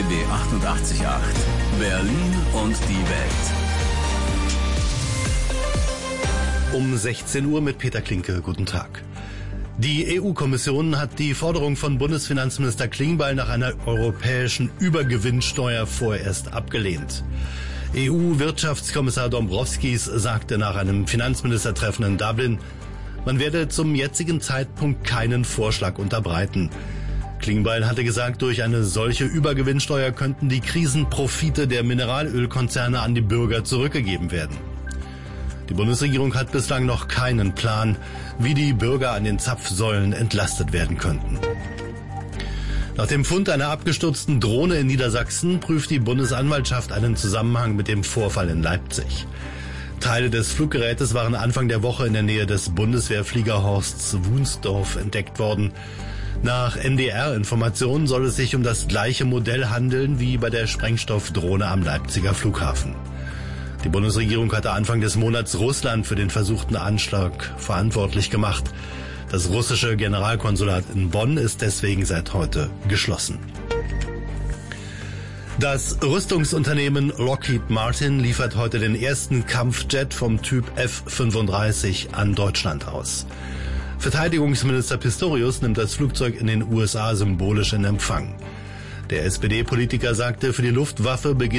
RBB 88.8 Berlin und die Welt. Um 16 Uhr mit Peter Klinke. Guten Tag. Die EU-Kommission hat die Forderung von Bundesfinanzminister Klingbeil nach einer europäischen Übergewinnsteuer vorerst abgelehnt. EU-Wirtschaftskommissar Dombrovskis sagte nach einem Finanzministertreffen in Dublin, man werde zum jetzigen Zeitpunkt keinen Vorschlag unterbreiten. Klingbeil hatte gesagt, durch eine solche Übergewinnsteuer könnten die Krisenprofite der Mineralölkonzerne an die Bürger zurückgegeben werden. Die Bundesregierung hat bislang noch keinen Plan, wie die Bürger an den Zapfsäulen entlastet werden könnten. Nach dem Fund einer abgestürzten Drohne in Niedersachsen prüft die Bundesanwaltschaft einen Zusammenhang mit dem Vorfall in Leipzig. Teile des Fluggerätes waren Anfang der Woche in der Nähe des Bundeswehrfliegerhorsts Wunsdorf entdeckt worden. Nach NDR-Informationen soll es sich um das gleiche Modell handeln wie bei der Sprengstoffdrohne am Leipziger Flughafen. Die Bundesregierung hatte Anfang des Monats Russland für den versuchten Anschlag verantwortlich gemacht. Das russische Generalkonsulat in Bonn ist deswegen seit heute geschlossen. Das Rüstungsunternehmen Lockheed Martin liefert heute den ersten Kampfjet vom Typ F-35 an Deutschland aus. Verteidigungsminister Pistorius nimmt das Flugzeug in den USA symbolisch in Empfang. Der SPD-Politiker sagte, für die Luftwaffe beginnt